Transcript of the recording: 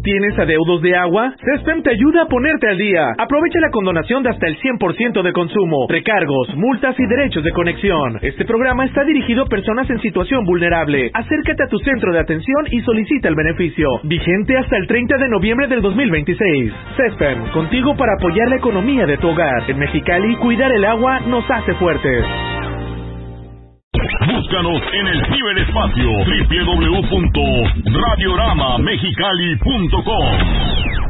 ¿Tienes adeudos de agua? CESPEM te ayuda a ponerte al día. Aprovecha la condonación de hasta el 100% de consumo, recargos, multas y derechos de conexión. Este programa está dirigido a personas en situación vulnerable. Acércate a tu centro de atención y solicita el beneficio. Vigente hasta el 30 de noviembre del 2026. CESPEM, contigo para apoyar la economía de tu hogar. En Mexicali, cuidar el agua nos hace fuertes. Búscanos en el ciberespacio www.radioramamexicali.com.